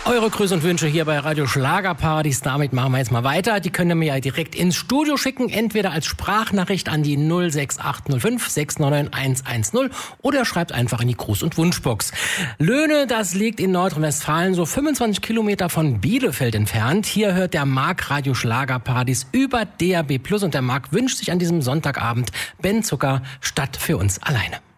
Eure Grüße und Wünsche hier bei Radio Schlagerparadies. Damit machen wir jetzt mal weiter. Die könnt ihr mir ja direkt ins Studio schicken. Entweder als Sprachnachricht an die 06805 699 110 oder schreibt einfach in die Gruß- und Wunschbox. Löhne, das liegt in Nordrhein-Westfalen so 25 Kilometer von Bielefeld entfernt. Hier hört der Marc Radio Schlagerparadies über DAB+. Und der Marc wünscht sich an diesem Sonntagabend Ben Zucker statt für uns alleine.